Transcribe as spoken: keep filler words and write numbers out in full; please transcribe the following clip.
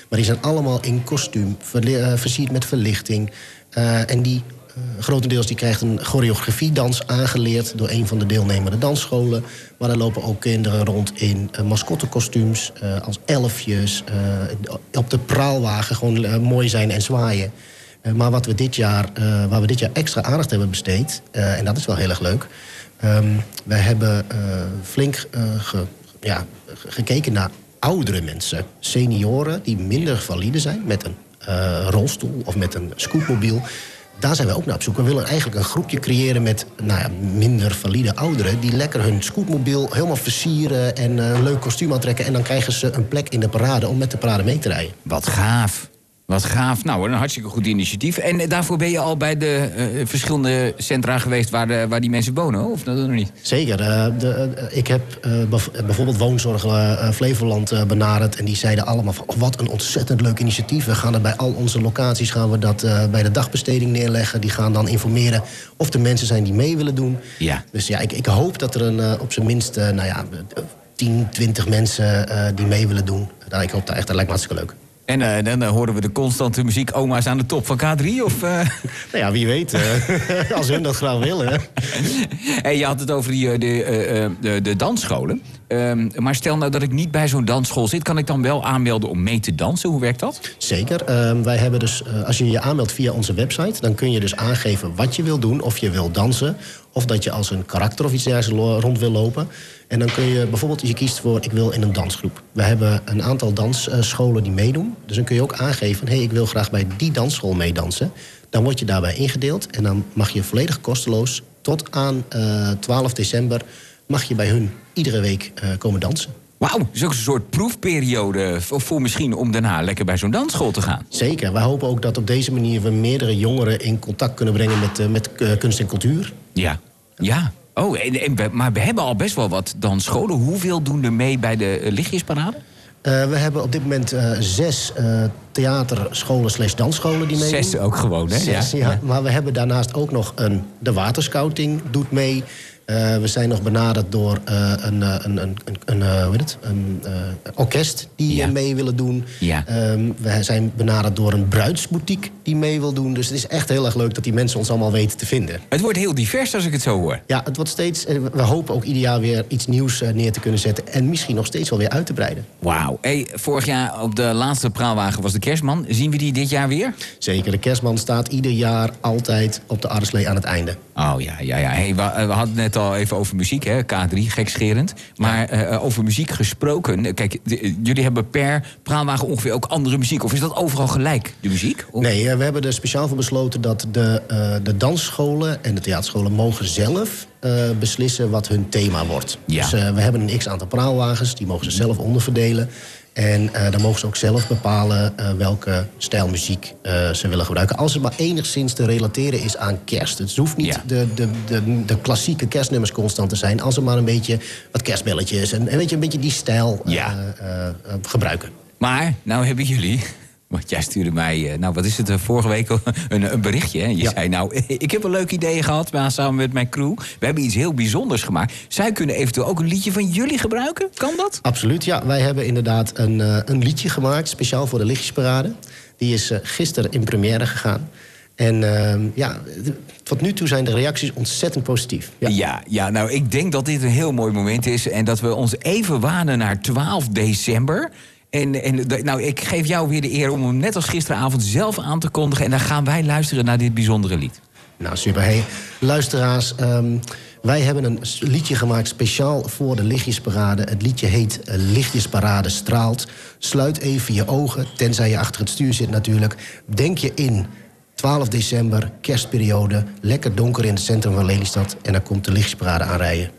Maar die zijn allemaal in kostuum, verli- uh, versierd met verlichting. Uh, en die uh, grotendeels die krijgt een choreografiedans aangeleerd door een van de deelnemende dansscholen. Maar er lopen ook kinderen rond in uh, mascottekostuums, uh, als elfjes, uh, op de praalwagen gewoon uh, mooi zijn en zwaaien. Uh, maar wat we dit jaar, uh, waar we dit jaar extra aandacht hebben besteed, uh, en dat is wel heel erg leuk. Um, we hebben uh, flink uh, ge, ja, gekeken naar oudere mensen, senioren die minder valide zijn met een uh, rolstoel of met een scootmobiel. Daar zijn we ook naar op zoek. We willen eigenlijk een groepje creëren met nou ja, minder valide ouderen die lekker hun scootmobiel helemaal versieren en uh, een leuk kostuum aantrekken. En dan krijgen ze een plek in de parade om met de parade mee te rijden. Wat gaaf. Wat gaaf. Nou, een hartstikke goed initiatief. En daarvoor ben je al bij de uh, verschillende centra geweest waar, de, waar die mensen wonen, of dat nog niet? Zeker. Uh, de, uh, ik heb uh, bev- bijvoorbeeld Woonzorg uh, Flevoland uh, benaderd en die zeiden allemaal van, oh, wat een ontzettend leuk initiatief. We gaan het bij al onze locaties gaan we dat uh, bij de dagbesteding neerleggen. Die gaan dan informeren of er mensen zijn die mee willen doen. Ja. Dus ja, ik, ik hoop dat er een, uh, op zijn minst uh, nou ja, tien, twintig mensen uh, die mee willen doen. Nou, ik hoop dat echt, dat lijkt me hartstikke leuk. En uh, dan uh, horen we de constante muziek oma's aan de top van K drie? Of, uh... Nou ja, wie weet. Uh, als hun dat graag willen. Hey, je had het over die, de, uh, de, de dansscholen. Um, maar stel nou dat ik niet bij zo'n dansschool zit, kan ik dan wel aanmelden om mee te dansen? Hoe werkt dat? Zeker. Uh, wij hebben dus, uh, als je je aanmeldt via onze website, dan kun je dus aangeven wat je wil doen. Of je wil dansen, of dat je als een karakter of iets dergelijks rond wil lopen. En dan kun je bijvoorbeeld, je kiest voor, ik wil in een dansgroep. We hebben een aantal dansscholen die meedoen. Dus dan kun je ook aangeven, hé, hey, ik wil graag bij die dansschool meedansen. Dan word je daarbij ingedeeld en dan mag je volledig kosteloos tot aan uh, twaalf december... mag je bij hun iedere week uh, komen dansen. Wauw, dus ook een soort proefperiode voor misschien om daarna lekker bij zo'n dansschool te gaan. Zeker. Wij hopen ook dat op deze manier we meerdere jongeren in contact kunnen brengen met, uh, met uh, kunst en cultuur. Ja, ja. Oh, en, en, maar we hebben al best wel wat dansscholen. Hoeveel doen er mee bij de uh, lichtjesparade? Uh, we hebben op dit moment uh, zes uh, theaterscholen slash dansscholen die meedoen. Zes ook gewoon, hè? Zes, ja. ja. Maar we hebben daarnaast ook nog een... De waterscouting doet mee. Uh, we zijn nog benaderd door uh, een, een, een, een, een, uh, hoe heet het? een uh, orkest die ja. mee willen doen. Ja. Um, we zijn benaderd door een bruidsboutique die mee wil doen. Dus het is echt heel erg leuk dat die mensen ons allemaal weten te vinden. Het wordt heel divers als ik het zo hoor. Ja, het wordt steeds... We hopen ook ieder jaar weer iets nieuws neer te kunnen zetten. En misschien nog steeds wel weer uit te breiden. Wauw. Hey, vorig jaar op de laatste praalwagen was de kerstman. Zien we die dit jaar weer? Zeker. De kerstman staat ieder jaar altijd op de arreslee aan het einde. Oh ja, ja, ja. Hey, we, we hadden net al even over muziek, hè? K drie, gekscherend. Maar ja. uh, over muziek gesproken. Kijk, de, jullie hebben per praalwagen ongeveer ook andere muziek. Of is dat overal gelijk, de muziek? Of? Nee, uh, we hebben er speciaal voor besloten dat de, uh, de dansscholen en de theaterscholen mogen zelf uh, beslissen wat hun thema wordt. Ja. Dus uh, we hebben een x-aantal praalwagens, die mogen ze zelf onderverdelen. En uh, dan mogen ze ook zelf bepalen uh, welke stijl muziek uh, ze willen gebruiken. Als het maar enigszins te relateren is aan kerst. Het hoeft niet ja. de, de, de, de klassieke kerstnummers constant te zijn. Als ze maar een beetje wat kerstbelletjes en, en weet je, een beetje die stijl uh, ja. uh, uh, gebruiken. Maar, nou hebben jullie... Want jij stuurde mij, nou wat is het, vorige week een, een berichtje. Hè? Je ja. zei, nou, ik heb een leuk idee gehad maar samen met mijn crew. We hebben iets heel bijzonders gemaakt. Zij kunnen eventueel ook een liedje van jullie gebruiken? Kan dat? Absoluut, ja. Wij hebben inderdaad een, uh, een liedje gemaakt, speciaal voor de lichtjesparade. Die is uh, gisteren in première gegaan. En uh, ja, tot nu toe zijn de reacties ontzettend positief. Ja. Ja, ja, nou, ik denk dat dit een heel mooi moment is. En dat we ons even wanen naar twaalf december... En, en nou, ik geef jou weer de eer om hem net als gisteravond zelf aan te kondigen. En dan gaan wij luisteren naar dit bijzondere lied. Nou, super. Hey, luisteraars, um, wij hebben een liedje gemaakt speciaal voor de lichtjesparade. Het liedje heet uh, Lichtjesparade straalt. Sluit even je ogen, tenzij je achter het stuur zit natuurlijk. Denk je in twaalf december, kerstperiode, lekker donker in het centrum van Lelystad. En dan komt de lichtjesparade aanrijden.